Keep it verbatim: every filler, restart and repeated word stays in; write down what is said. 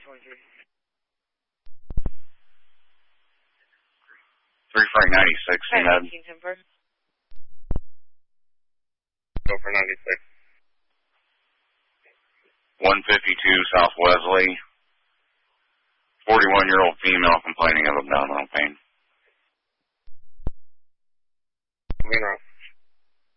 twenty-three. Three Frank ninety-six, you know. nineteen Temper. Go for ninety-six. one fifty-two South Wesley. forty-one-year-old female complaining of abdominal pain. Moving on.